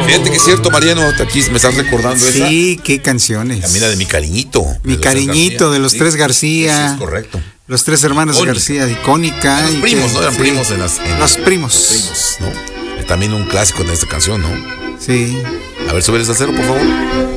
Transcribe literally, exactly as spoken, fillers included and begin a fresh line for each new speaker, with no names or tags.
Fíjate que es cierto, Mariano, aquí me estás recordando esa.
Sí, qué canciones.
También la de Mi Cariñito.
Mi Cariñito, de los
sí,
Tres García.
Sí, es correcto.
Los Tres Hermanos
Icónica.
García, icónica.
Los
y
primos,
que-
¿no? Eran
sí.
primos en las... en
Los primos.
primos, ¿no? También un clásico de esta canción, ¿no?
Sí.
A ver, súbeles al cero, por favor.